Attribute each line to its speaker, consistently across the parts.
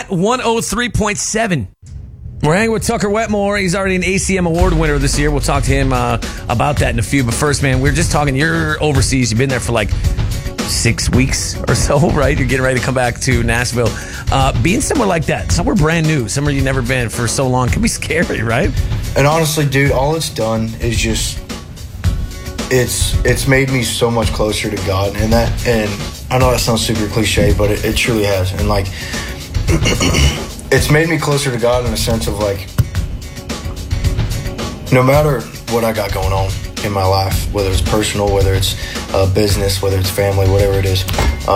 Speaker 1: at 103.7. We're hanging with Tucker Wetmore. He's already an ACM award winner this year. We'll talk to him about that in a few. But first, man, we're just talking. You're overseas. You've been there for like 6 weeks or so, right? You're getting ready to come back to Nashville. Being somewhere like that, somewhere brand new, somewhere you've never been for so long, can be scary, right?
Speaker 2: And honestly, dude, all it's done is just it's made me so much closer to God, and I know that sounds super cliche, but it truly has. And like, it's made me closer to God in a sense of like, no matter what I got going on in my life, whether it's personal, whether it's business, whether it's family, whatever it is,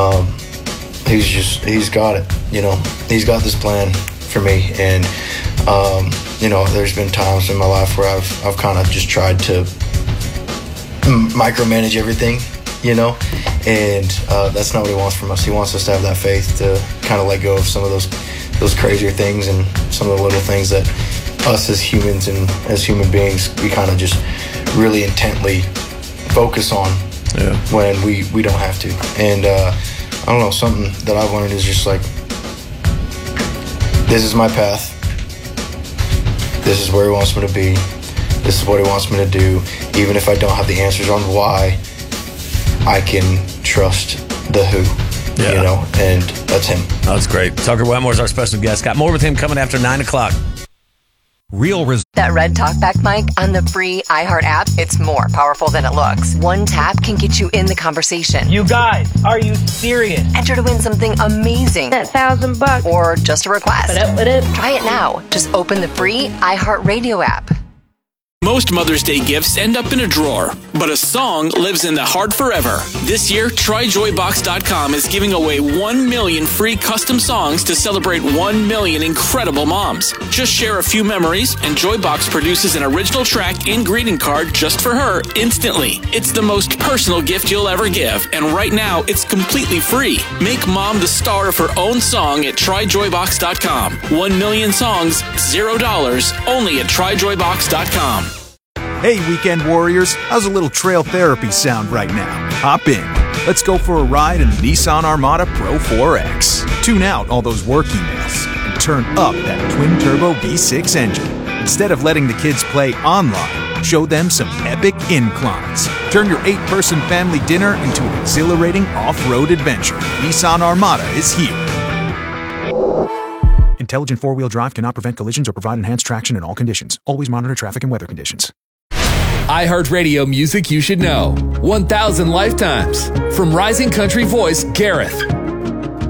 Speaker 2: he's got it. You know, he's got this plan for me, and you know, there's been times in my life where I've kind of just tried to micromanage everything, you know, and that's not what he wants from us. He wants us to have that faith to kind of let go of some of those crazier things and some of the little things that us as humans and as human beings, we kind of just really intently focus on when we don't have to. And I don't know, something that I've learned is just like, this is my path. This is where he wants me to be. This is what he wants me to do. Even if I don't have the answers on why, I can trust the who, you know, and that's him.
Speaker 1: That's great. Tucker Wetmore's our special guest. Got more with him coming after 9 o'clock.
Speaker 3: That red talkback mic on the free iHeart app, it's more powerful than it looks. One tap can get you in the conversation.
Speaker 4: You guys, are you serious?
Speaker 3: Enter to win something amazing.
Speaker 5: That $1,000.
Speaker 3: Or just a request.
Speaker 5: What up?
Speaker 3: Try it now. Just open the free iHeart Radio app.
Speaker 6: Most Mother's Day gifts end up in a drawer, but a song lives in the heart forever. This year, TryJoyBox.com is giving away 1 million free custom songs to celebrate 1 million incredible moms. Just share a few memories, and Joybox produces an original track and greeting card just for her instantly. It's the most personal gift you'll ever give, and right now, it's completely free. Make mom the star of her own song at TryJoyBox.com. 1 million songs, $0, only at TryJoyBox.com.
Speaker 7: Hey, weekend warriors, how's a little trail therapy sound right now? Hop in. Let's go for a ride in the Nissan Armada Pro 4X. Tune out all those work emails and turn up that twin-turbo V6 engine. Instead of letting the kids play online, show them some epic inclines. Turn your 8-person family dinner into an exhilarating off-road adventure. Nissan Armada is here. Intelligent four-wheel drive cannot prevent collisions or provide enhanced traction in all conditions. Always monitor traffic and weather conditions.
Speaker 8: iHeartRadio music you should know. 1,000 lifetimes. From rising country voice Gareth.